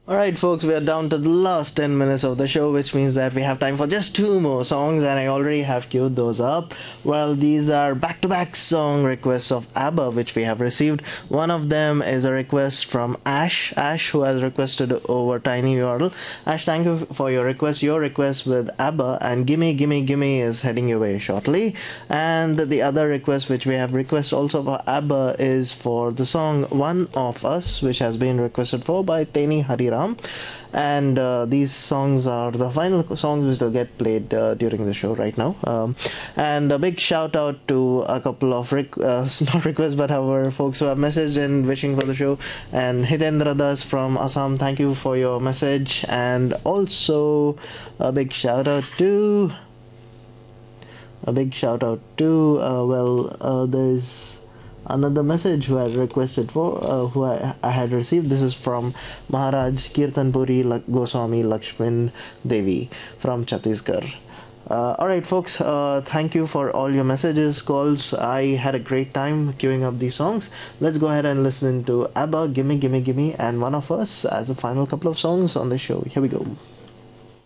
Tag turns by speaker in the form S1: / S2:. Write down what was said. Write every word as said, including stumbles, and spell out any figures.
S1: Alright, folks, we are down to the last ten minutes of the show, which means that we have time for just two more songs, and I already have queued those up. Well, these are back to back song requests of ABBA, which we have received. One of them is a request from Ash, Ash, who has requested over Tiny U R L. Ash, thank you for your request. Your request with ABBA and Gimme, Gimme, Gimme is heading your way shortly. And the other request, which we have requested also for ABBA, is for the song One of Us, which has been requested for by Teni Hariram. And uh, these songs are the final songs which will get played uh, during the show right now. Um, and a big shout out to a couple of rec- uh, not requests, but however folks who have messaged in wishing for the show. And Hitendra Das from Assam, thank you for your message. And also a big shout out to a big shout out to uh, well uh, there's another message who I requested for, uh, who I, I had received. This is from Maharaj Kirtanpuri Lak- Goswami Lakshman Devi from Chhattisgarh. Uh, Alright, folks, uh, thank you for all your messages, calls. I had a great time queuing up these songs. Let's go ahead and listen to ABBA, Gimme, Gimme, Gimme, and One of Us as the final couple of songs on the show. Here we go.